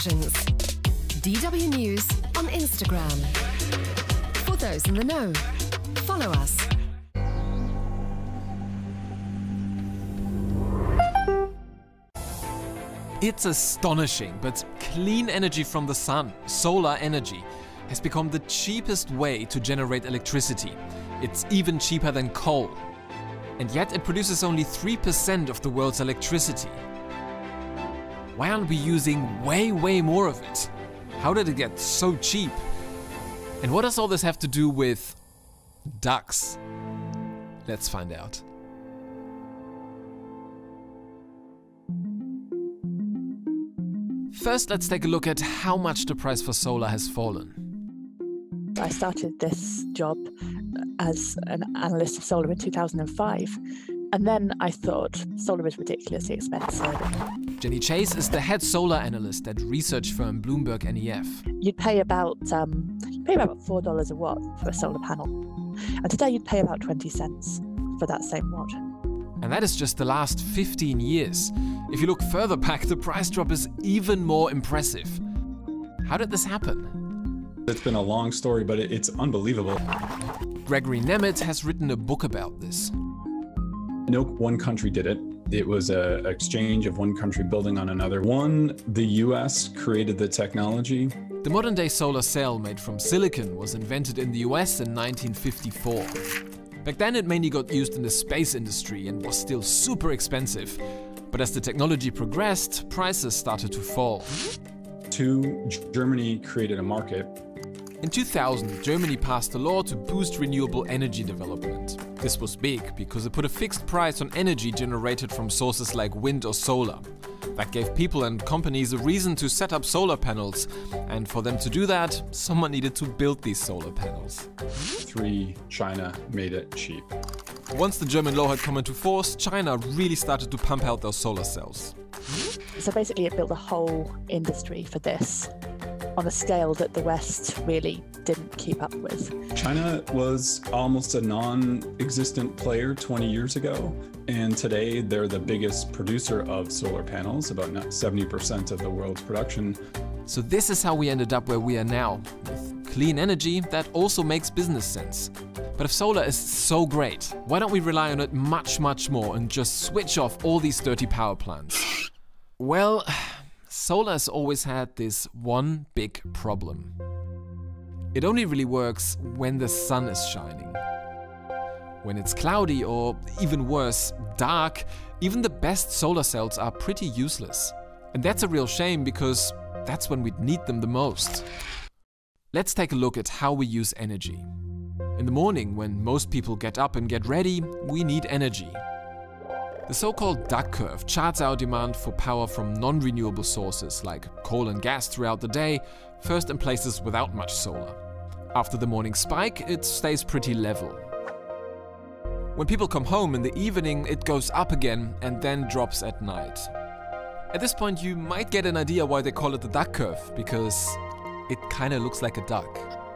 DW News on Instagram. For those in the know, follow us. It's astonishing, but clean energy from the sun, solar energy, has become the cheapest way to generate electricity. It's even cheaper than coal. And yet it produces only 3% of the world's electricity. Why aren't we using way more of it? How did it get so cheap? And what does all this have to do with ducks? Let's find out. First, let's take a look at how much the price for solar has fallen. I started this job as an analyst of solar in 2005. And then I thought solar is ridiculously expensive. Jenny Chase is the head solar analyst at research firm Bloomberg NEF. You'd pay about $4 a watt for a solar panel. And today you'd pay about 20 cents for that same watt. And that is just the last 15 years. If you look further back, the price drop is even more impressive. How did this happen? It's been a long story, but it's unbelievable. Gregory Nemeth has written a book about this. No one country did it. It was an exchange of one country building on another. The US created the technology. The modern-day solar cell made from silicon was invented in the US in 1954. Back then it mainly got used in the space industry and was still super expensive. But as the technology progressed, prices started to fall. Germany created a market. In 2000, Germany passed a law to boost renewable energy development. This was big because it put a fixed price on energy generated from sources like wind or solar. That gave people and companies a reason to set up solar panels, and for them to do that, someone needed to build these solar panels. China made it cheap. Once the German law had come into force, China really started to pump out those solar cells. So basically it built a whole industry for this on a scale that the West really didn't keep up with. China was almost a non-existent player 20 years ago, and today they're the biggest producer of solar panels, about 70% of the world's production. So this is how we ended up where we are now, with clean energy that also makes business sense. But if solar is so great, why don't we rely on it much more and just switch off all these dirty power plants? Well, solar has always had this one big problem. It only really works when the sun is shining. When it's cloudy or, even worse, dark, even the best solar cells are pretty useless. And that's a real shame because that's when we'd need them the most. Let's take a look at how we use energy. In the morning, when most people get up and get ready, we need energy. The so-called duck curve charts our demand for power from non-renewable sources like coal and gas throughout the day, first in places without much solar. After the morning spike, it stays pretty level. When people come home in the evening, it goes up again and then drops at night. At this point, you might get an idea why they call it the duck curve, because it kinda looks like a duck.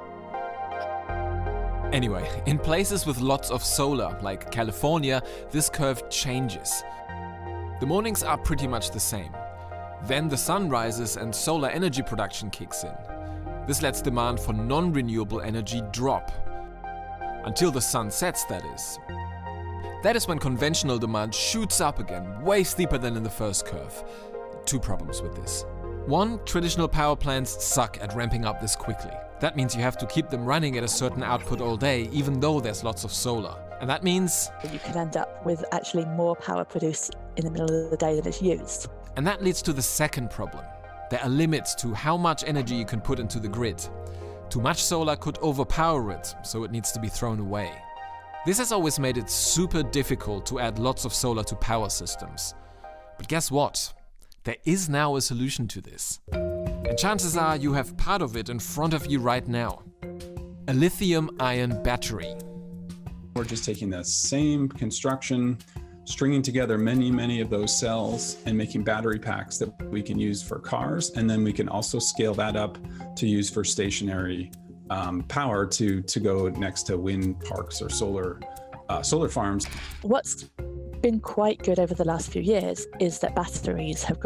Anyway, in places with lots of solar, like California, this curve changes. The mornings are pretty much the same. Then the sun rises and solar energy production kicks in. This lets demand for non-renewable energy drop. Until the sun sets, that is. That is when conventional demand shoots up again, way steeper than in the first curve. Two problems with this. One, traditional power plants suck at ramping up this quickly. That means you have to keep them running at a certain output all day, even though there's lots of solar. And that means you can end up with actually more power produced in the middle of the day than is used. And that leads to the second problem. There are limits to how much energy you can put into the grid. Too much solar could overpower it, so it needs to be thrown away. This has always made it super difficult to add lots of solar to power systems. But guess what? There is now a solution to this. And chances are you have part of it in front of you right now. A lithium-ion battery. We're just taking the same construction, stringing together many of those cells and making battery packs that we can use for cars. And then we can also scale that up to use for stationary power to go next to wind parks or solar farms. What's been quite good over the last few years is that batteries have